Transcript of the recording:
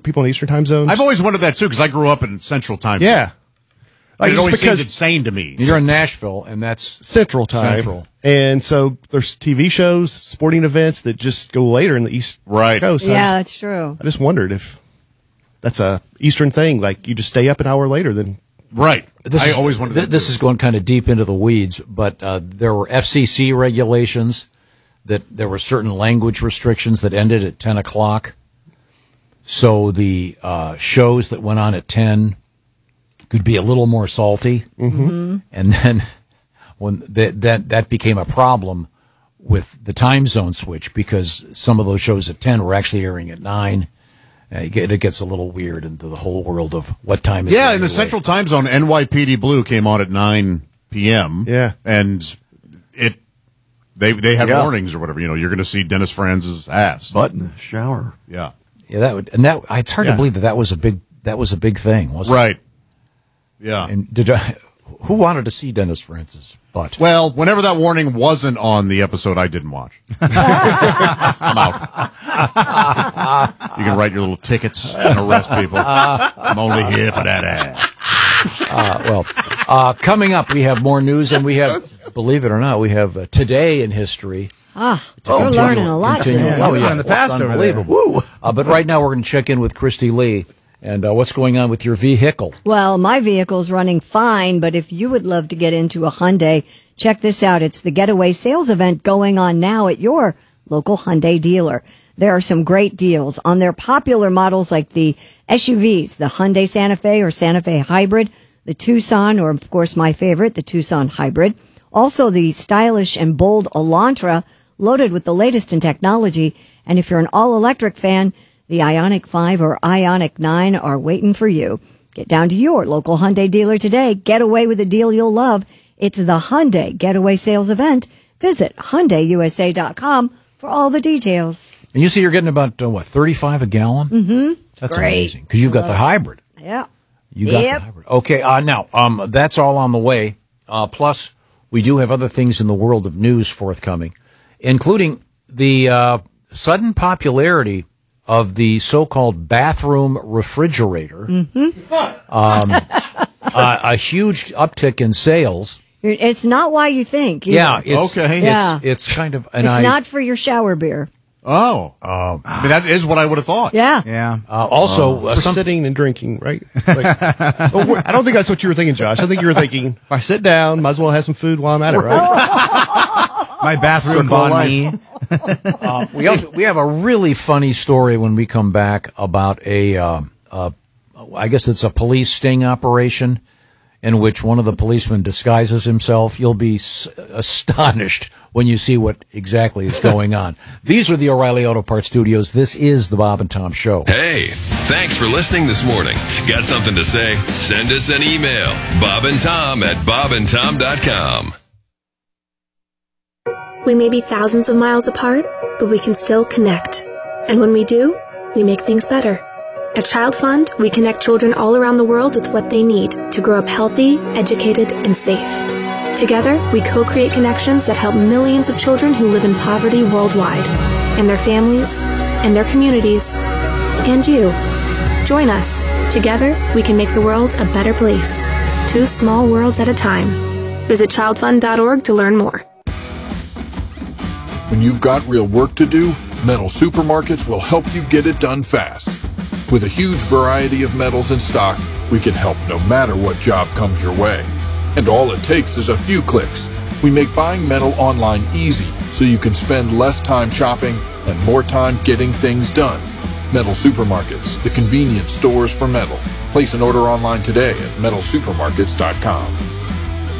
people in Eastern time zones. I've always wondered that, too, because I grew up in Central time zone. Yeah. Like, it always seemed insane to me. You're in Nashville, and that's Central time. Central. And so there's TV shows, sporting events that just go later in the East Coast. Yeah, that's true. I just wondered if that's a Eastern thing, like you just stay up an hour later than... Right. I always wondered that. This is going kind of deep into the weeds, but there were FCC regulations that there were certain language restrictions that ended at 10 o'clock. So the shows that went on at 10 could be a little more salty. Mm-hmm. And then when that became a problem with the time zone switch, because some of those shows at 10 were actually airing at 9. It gets a little weird into the whole world of what time is it. Yeah, in the Central time zone, NYPD Blue came on at 9 p.m. Yeah. And they had warnings or whatever. You know, you're going to see Dennis Franz's ass. Butt in the shower. Yeah. Yeah, it's hard to believe that was a big thing, wasn't it? Right. Yeah. And who wanted to see Dennis Franz's butt? Well, whenever that warning wasn't on the episode, I didn't watch. I'm out. You can write your little tickets and arrest people. I'm only here for that ass. Coming up, we have more news, and we have, believe it or not, we have Today in History. You're learning a lot today. Oh, yeah, in the past over there. Unbelievable. But right now, we're going to check in with Christy Lee. And what's going on with your vehicle? Well, my vehicle's running fine, but if you would love to get into a Hyundai, check this out. It's the Getaway Sales Event going on now at your local Hyundai dealer. There are some great deals on their popular models like the SUVs, the Hyundai Santa Fe or Santa Fe Hybrid, the Tucson, or of course my favorite, the Tucson Hybrid. Also the stylish and bold Elantra, loaded with the latest in technology. And if you're an all-electric fan, the Ioniq 5 or Ioniq 9 are waiting for you. Get down to your local Hyundai dealer today. Get away with a deal you'll love. It's the Hyundai Getaway Sales Event. Visit HyundaiUSA.com for all the details. And you see you're getting about, 35 a gallon? Mm-hmm. That's great. amazing. Because you've got the hybrid. Yeah. You got the hybrid. Okay, now, that's all on the way. Plus, we do have other things in the world of news forthcoming, including the sudden popularity of the so-called bathroom refrigerator. Mm-hmm. A huge uptick in sales. It's not why you think. Yeah. Yeah. It's kind of... It's not for your shower beer. Oh. I mean, that is what I would have thought. Yeah. Yeah. For sitting and drinking, right? I don't think that's what you were thinking, Josh. I think you were thinking, if I sit down, might as well have some food while I'm at it, right? My bathroom bond me. We have a really funny story when we come back about I guess it's a police sting operation in which one of the policemen disguises himself. You'll be astonished when you see what exactly is going on. These are the O'Reilly Auto Parts Studios. This is the Bob and Tom Show. Hey, thanks for listening this morning. Got something to say? Send us an email. bobandtom@bobandtom.com. We may be thousands of miles apart, but we can still connect. And when we do, we make things better. At Child Fund, we connect children all around the world with what they need to grow up healthy, educated, and safe. Together, we co-create connections that help millions of children who live in poverty worldwide, and their families, and their communities, and you. Join us. Together, we can make the world a better place. 2 small worlds at a time. Visit childfund.org to learn more. When you've got real work to do, Metal Supermarkets will help you get it done fast. With a huge variety of metals in stock, we can help no matter what job comes your way. And all it takes is a few clicks. We make buying metal online easy, so you can spend less time shopping and more time getting things done. Metal Supermarkets, the convenience stores for metal. Place an order online today at metalsupermarkets.com.